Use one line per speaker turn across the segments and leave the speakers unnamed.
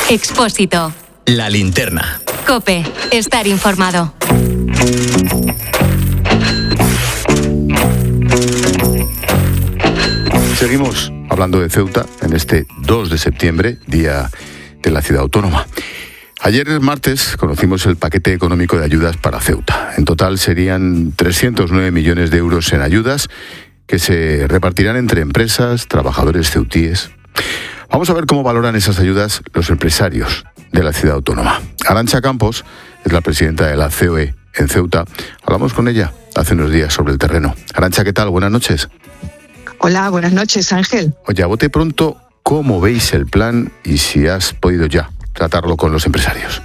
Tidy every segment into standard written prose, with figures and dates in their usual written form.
Expósito.
La linterna.
COPE. Estar informado.
Seguimos hablando de Ceuta en este 2 de septiembre, día de la ciudad autónoma. Ayer, martes, conocimos el paquete económico de ayudas para Ceuta. En total serían 309 millones de euros en ayudas que se repartirán entre empresas, trabajadores ceutíes. Vamos a ver cómo valoran esas ayudas los empresarios de la ciudad autónoma. Arantxa Campos es la presidenta de la COE en Ceuta. Hablamos con ella hace unos días sobre el terreno. Arantxa, ¿qué tal? Buenas noches.
Hola, buenas noches, Ángel.
Oye, a bote pronto, ¿cómo veis el plan y si has podido ya tratarlo con los empresarios?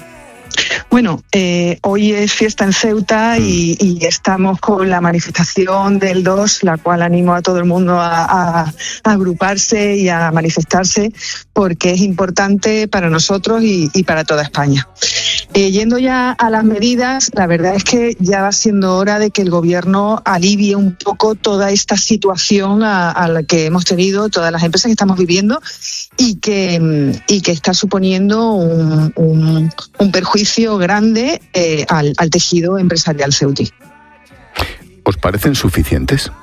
Bueno, hoy es fiesta en Ceuta y estamos con la manifestación del 2, la cual animo a todo el mundo a agruparse y a manifestarse porque es importante para nosotros y para toda España. Yendo ya a las medidas, la verdad es que ya va siendo hora de que el Gobierno alivie un poco toda esta situación a la que hemos tenido, todas las empresas que estamos viviendo y que está suponiendo un perjuicio grande al tejido empresarial ceutí.
¿Os parecen suficientes?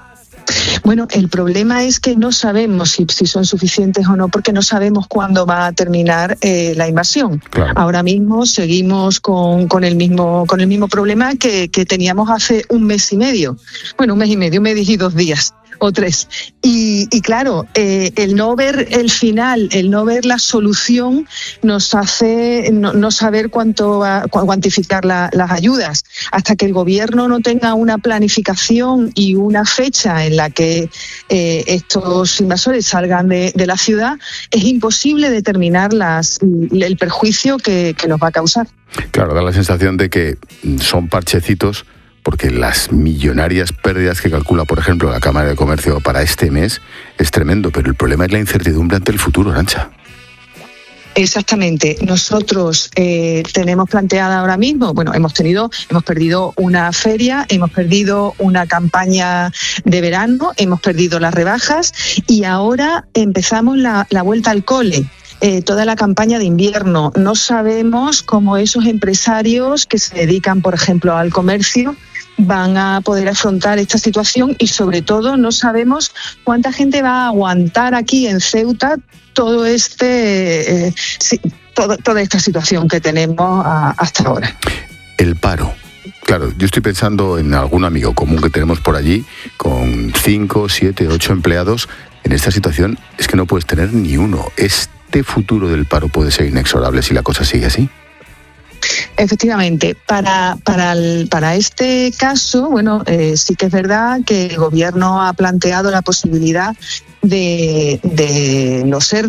Bueno, el problema es que no sabemos si son suficientes o no, porque no sabemos cuándo va a terminar la invasión.
Claro.
Ahora mismo seguimos con el mismo problema que teníamos hace un mes y medio. Bueno, un mes y 2 días. O 3. Y claro, el no ver el final, el no ver la solución nos hace no saber cuantificar las ayudas. Hasta que el Gobierno no tenga una planificación y una fecha en la que estos invasores salgan de la ciudad, es imposible determinar el perjuicio que nos va a causar.
Claro, da la sensación de que son parchecitos, porque las millonarias pérdidas que calcula, por ejemplo, la Cámara de Comercio para este mes es tremendo, pero el problema es la incertidumbre ante el futuro, Arantxa.
Exactamente. Nosotros tenemos planteada ahora mismo, bueno, hemos perdido una feria, hemos perdido una campaña de verano, hemos perdido las rebajas y ahora empezamos la vuelta al cole. Toda la campaña de invierno. No sabemos cómo esos empresarios que se dedican, por ejemplo, al comercio van a poder afrontar esta situación y, sobre todo, no sabemos cuánta gente va a aguantar aquí en Ceuta toda esta situación que tenemos hasta ahora.
El paro. Claro, yo estoy pensando en algún amigo común que tenemos por allí con 5, 7, 8 empleados. En esta situación es que no puedes tener ni uno. ¿Este futuro del paro puede ser inexorable si la cosa sigue así?
Efectivamente, para este caso, bueno, sí que es verdad que el Gobierno ha planteado la posibilidad de los ERTE